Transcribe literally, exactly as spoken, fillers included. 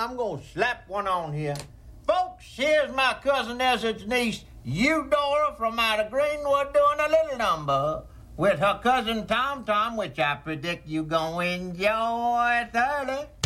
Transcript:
I'm going to slap one on here. Folks, here's my cousin Ezra's niece, Eudora, from out of Greenwood, doing a little number with her cousin Tom Tom, which I predict you gonna enjoy thoroughly.